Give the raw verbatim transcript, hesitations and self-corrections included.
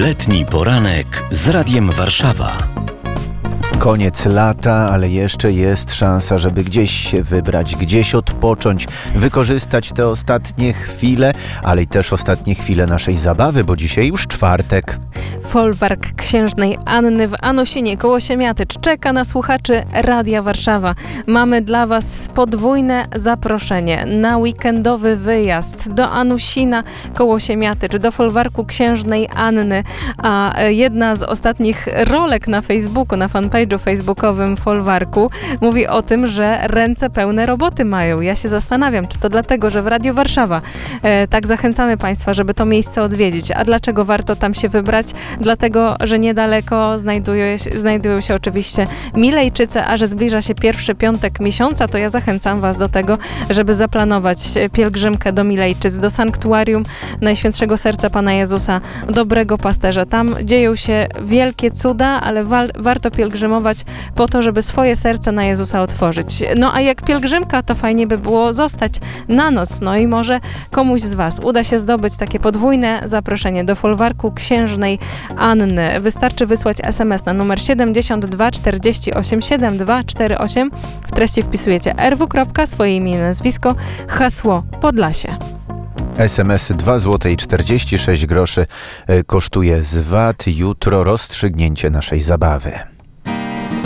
Letni poranek z Radiem Warszawa. Koniec lata, ale jeszcze jest szansa, żeby gdzieś się wybrać, gdzieś odpocząć, wykorzystać te ostatnie chwile, ale i też ostatnie chwile naszej zabawy, bo dzisiaj już czwartek. Folwark księżnej Anny w Anusinie koło Siemiatycz czeka na słuchaczy Radia Warszawa. Mamy dla Was podwójne zaproszenie na weekendowy wyjazd do Anusina koło Siemiatycz, do Folwarku księżnej Anny, a jedna z ostatnich rolek na Facebooku, na fanpage'u facebookowym Folwarku mówi o tym, że ręce pełne roboty mają. Ja się zastanawiam, czy to dlatego, że w Radiu Warszawa e, tak zachęcamy Państwa, żeby to miejsce odwiedzić. A dlaczego warto tam się wybrać? Dlatego, że niedaleko znajduje, znajdują się oczywiście Milejczyce, a że zbliża się pierwszy piątek miesiąca, to ja zachęcam Was do tego, żeby zaplanować pielgrzymkę do Milejczyc, do sanktuarium Najświętszego Serca Pana Jezusa, Dobrego Pasterza. Tam dzieją się wielkie cuda, ale wa- warto pielgrzymować po to, żeby swoje serce na Jezusa otworzyć. No a jak pielgrzymka, to fajnie by było zostać na noc, no i może komuś z Was uda się zdobyć takie podwójne zaproszenie do Folwarku księżnej Anny. Wystarczy wysłać es em es na numer siedemdziesiąt dwa czterdzieści osiem siedem dwa cztery osiem. W treści wpisujecie er wu, swoje imię i nazwisko, hasło Podlasie. es em es dwa złote czterdzieści sześć groszy kosztuje z V A T. Jutro rozstrzygnięcie naszej zabawy.